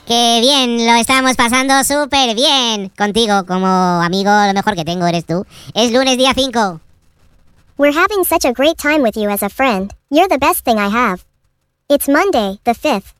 ¡Qué bien! Lo estamos pasando súper bien. Contigo, como amigo, lo mejor que tengo eres tú. Es lunes día 5. We're having such a great time with you as a friend. You're the best thing I have. It's Monday, the 5th.